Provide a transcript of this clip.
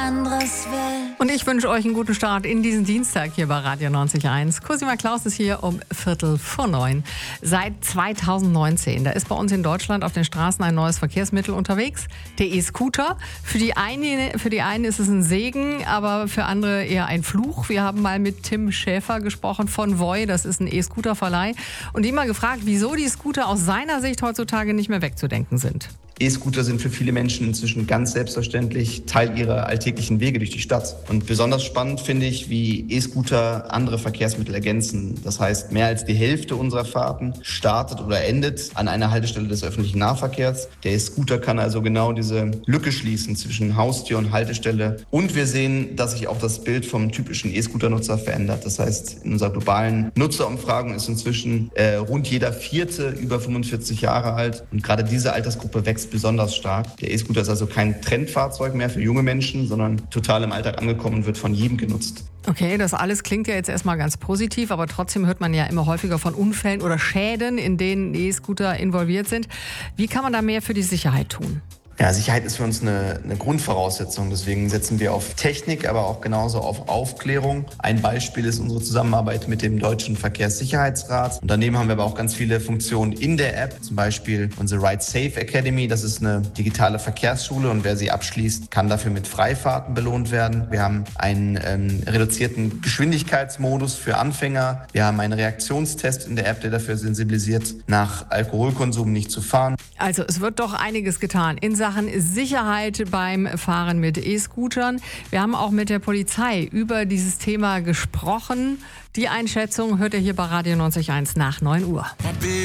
anderes will. Und ich wünsche euch einen guten Start in diesen Dienstag hier bei Radio 90.1. Cosima Klaus ist hier um 8:45. Seit 2019, da ist bei uns in Deutschland auf den Straßen ein neues Verkehrsmittel unterwegs, der E-Scooter. Für die einen ist es ein Segen, aber für andere eher ein Fluch. Wir haben mal mit Tim Schäfer gesprochen von Voi, das ist ein E-Scooter-Verleih, und ihn mal gefragt, wieso die Scooter aus seiner Sicht heutzutage nicht mehr wegzudenken sind. E-Scooter sind für viele Menschen inzwischen ganz selbstverständlich Teil ihrer alltäglichen Wege durch die Stadt. Und besonders spannend finde ich, wie E-Scooter andere Verkehrsmittel ergänzen. Das heißt, mehr als die Hälfte unserer Fahrten startet oder endet an einer Haltestelle des öffentlichen Nahverkehrs. Der E-Scooter kann also genau diese Lücke schließen zwischen Haustür und Haltestelle. Und wir sehen, dass sich auch das Bild vom typischen E-Scooter-Nutzer verändert. Das heißt, in unserer globalen Nutzerumfragung ist inzwischen rund jeder Vierte über 45 Jahre alt. Und gerade diese Altersgruppe wächst besonders stark. Der E-Scooter ist also kein Trendfahrzeug mehr für junge Menschen, sondern total im Alltag angekommen und wird von jedem genutzt. Okay, das alles klingt ja jetzt erstmal ganz positiv, aber trotzdem hört man ja immer häufiger von Unfällen oder Schäden, in denen E-Scooter involviert sind. Wie kann man da mehr für die Sicherheit tun? Ja, Sicherheit ist für uns eine Grundvoraussetzung. Deswegen setzen wir auf Technik, aber auch genauso auf Aufklärung. Ein Beispiel ist unsere Zusammenarbeit mit dem Deutschen Verkehrssicherheitsrat. Und daneben haben wir aber auch ganz viele Funktionen in der App. Zum Beispiel unsere Ride Safe Academy. Das ist eine digitale Verkehrsschule und wer sie abschließt, kann dafür mit Freifahrten belohnt werden. Wir haben einen reduzierten Geschwindigkeitsmodus für Anfänger. Wir haben einen Reaktionstest in der App, der dafür sensibilisiert, nach Alkoholkonsum nicht zu fahren. Also es wird doch einiges getan in Sachen Sicherheit beim Fahren mit E-Scootern. Wir haben auch mit der Polizei über dieses Thema gesprochen. Die Einschätzung hört ihr hier bei Radio 90.1 nach 9 Uhr.